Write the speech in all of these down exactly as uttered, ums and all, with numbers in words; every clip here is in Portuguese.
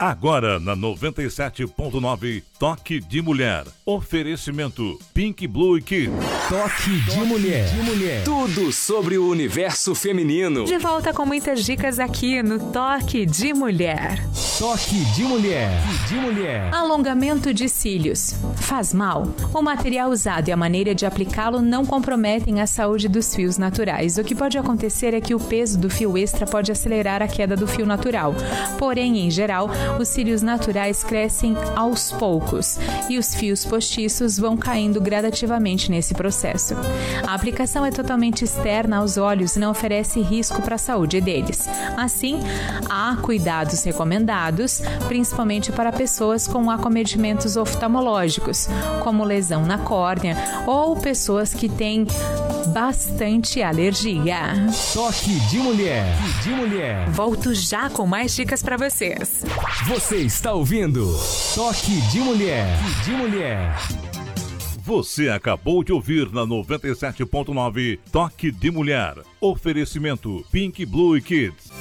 Agora na noventa e sete ponto nove, Toque de Mulher. Oferecimento Pink Blue Kids. Toque de Mulher. de Mulher. Tudo sobre o universo feminino. De volta com muitas dicas aqui no Toque de Mulher. Toque de Mulher. de Mulher. Alongamento de cílios. Faz mal? O material usado e a maneira de aplicá-lo não comprometem a saúde dos fios naturais. O que pode acontecer é que o peso do fio extra pode acelerar a queda do fio natural. Porém, em geral, os cílios naturais crescem aos poucos e os fios postiços vão caindo gradativamente nesse processo. A aplicação é totalmente externa aos olhos e não oferece risco para a saúde deles. Assim, há cuidados recomendados, principalmente para pessoas com acometimentos oftalmológicos, como lesão na córnea ou pessoas que têm bastante alergia. Toque de Mulher. de Mulher. Volto já com mais dicas para vocês. Você está ouvindo Toque de Mulher. de Mulher. Você acabou de ouvir na noventa e sete ponto nove, Toque de Mulher. Oferecimento Pink Blue Kids.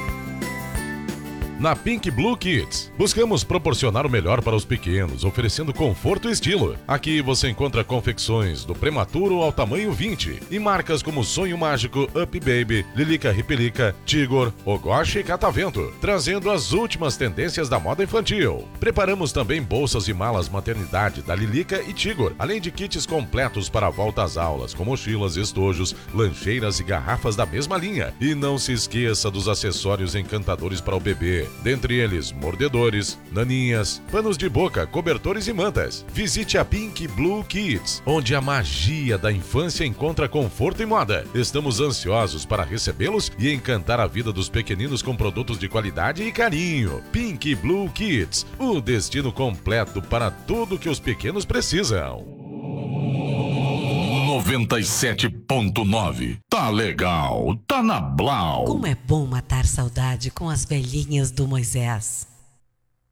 Na Pink Blue Kids, buscamos proporcionar o melhor para os pequenos, oferecendo conforto e estilo. Aqui você encontra confecções do prematuro ao tamanho vinte e marcas como Sonho Mágico, Up Baby, Lilica Ripelica, Tigor, Ogoshi e Catavento, trazendo as últimas tendências da moda infantil. Preparamos também bolsas e malas maternidade da Lilica e Tigor, além de kits completos para a volta às aulas, com mochilas, estojos, lancheiras e garrafas da mesma linha. E não se esqueça dos acessórios encantadores para o bebê. Dentre eles, mordedores, naninhas, panos de boca, cobertores e mantas. Visite a Pink Blue Kids, onde a magia da infância encontra conforto e moda. Estamos ansiosos para recebê-los e encantar a vida dos pequeninos com produtos de qualidade e carinho. Pink Blue Kids, o destino completo para tudo que os pequenos precisam. noventa e sete ponto nove. Tá legal, tá na Blau. Como é bom matar saudade com as velhinhas do Moisés.